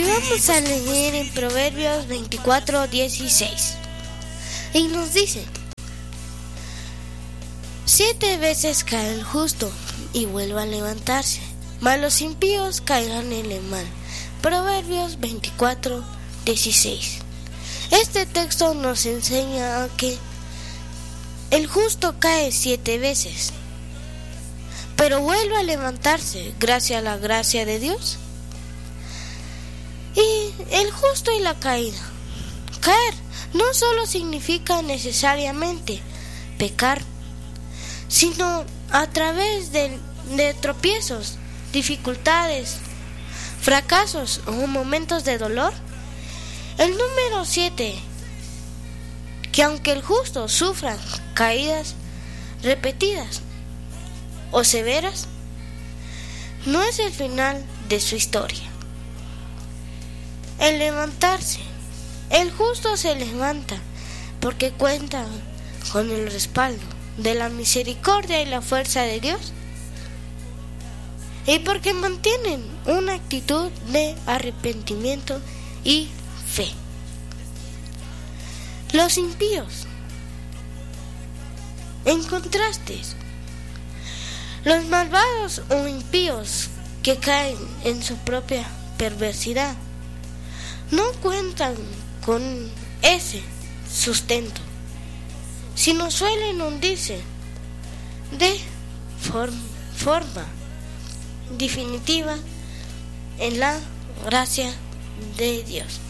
vamos a leer en Proverbios 24:16. Y nos dice: 7 veces cae el justo y vuelve a levantarse, mas los impíos caerán en el mal. Proverbios 24:16. Este texto nos enseña que el justo cae 7 veces, pero vuelve a levantarse gracias a la gracia de Dios. Y el justo y la caída. Caer no solo significa necesariamente pecar, sino a través de tropiezos, dificultades, fracasos o momentos de dolor. El número 7, que aunque el justo sufra caídas repetidas o severas, no es el final de su historia. El levantarse. El justo se levanta porque cuenta con el respaldo de la misericordia y la fuerza de Dios, y porque mantienen una actitud de arrepentimiento y fe. Los impíos. En contraste, los malvados o impíos que caen en su propia perversidad no cuentan con ese sustento, sino suelen hundirse de forma definitiva en la gracia de Dios.